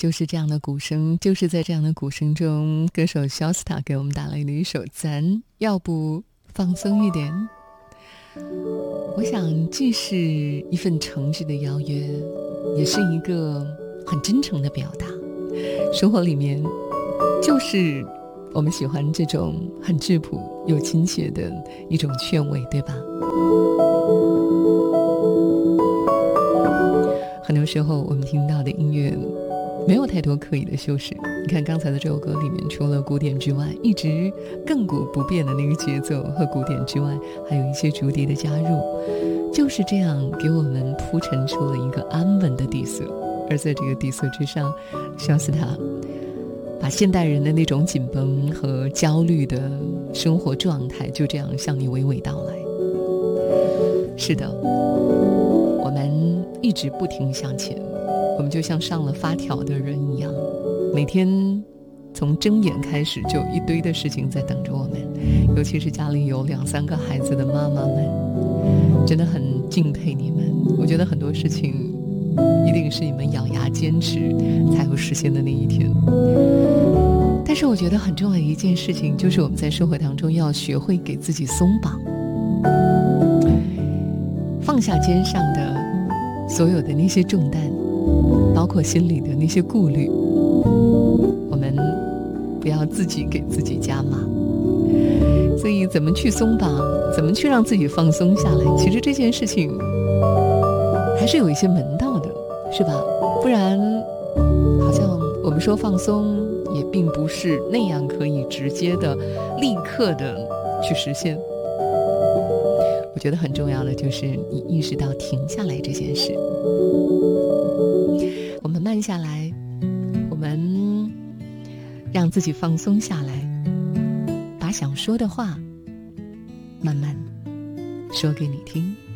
就是这样的鼓声，就是在这样的鼓声中，歌手肖斯塔给我们带来的一首咱要不放松一点。我想既是一份诚挚的邀约，也是一个很真诚的表达。生活里面就是我们喜欢这种很质朴又亲切的一种劝慰，对吧？很多时候我们听到的音乐没有太多刻意的修饰，你看刚才的这首歌里面，除了鼓点之外，一直亘古不变的那个节奏和鼓点之外，还有一些竹笛的加入，就是这样给我们铺陈出了一个安稳的底色。而在这个底色之上，肖斯塔把现代人的那种紧绷和焦虑的生活状态就这样向你娓娓道来。是的，我们一直不停向前，我们就像上了发条的人一样，每天从睁眼开始就有一堆的事情在等着我们，尤其是家里有2、3个孩子的妈妈们，真的很敬佩你们。我觉得很多事情一定是你们咬牙坚持才会实现的那一天。但是我觉得很重要的一件事情，就是我们在生活当中要学会给自己松绑，放下肩上的所有的那些重担，包括心里的那些顾虑，我们不要自己给自己加码。所以怎么去松绑，怎么去让自己放松下来，其实这件事情还是有一些门道的，是吧？不然好像我们说放松也并不是那样可以直接的立刻的去实现。我觉得很重要的就是你意识到停下来这件事，我们慢下来，我们让自己放松下来，把想说的话慢慢说给你听。